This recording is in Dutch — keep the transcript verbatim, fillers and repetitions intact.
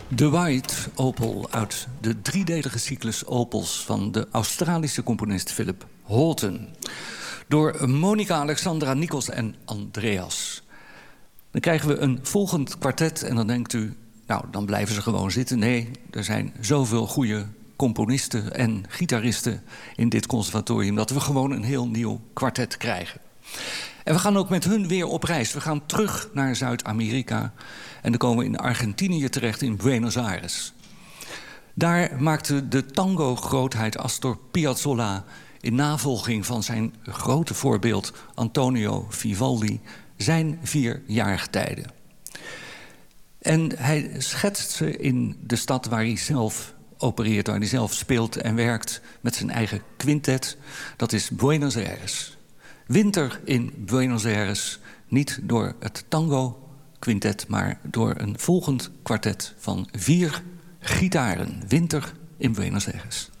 The White Opal uit de driedelige cyclus Opals van de Australische componist Philip Holten. Door Monica, Alexandra, Nikos en Andreas. Dan krijgen we een volgend kwartet en dan denkt u, nou, dan blijven ze gewoon zitten. Nee, er zijn zoveel goede componisten en gitaristen in dit conservatorium dat we gewoon een heel nieuw kwartet krijgen. En we gaan ook met hun weer op reis. We gaan terug naar Zuid-Amerika en dan komen we in Argentinië terecht, in Buenos Aires. Daar maakte de tango-grootheid Astor Piazzolla in navolging van zijn grote voorbeeld Antonio Vivaldi zijn vier jaargetijden. En hij schetst ze in de stad waar hij zelf opereert, waar hij zelf speelt en werkt met zijn eigen quintet. Dat is Buenos Aires. Winter in Buenos Aires, niet door het tango-quintet, maar door een volgend kwartet van vier gitaren. Winter in Buenos Aires.